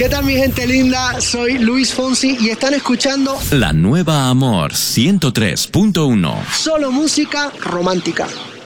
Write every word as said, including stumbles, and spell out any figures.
¿Qué tal mi gente linda? Soy Luis Fonsi y están escuchando La Nueva Amor ciento tres punto uno. Solo música romántica.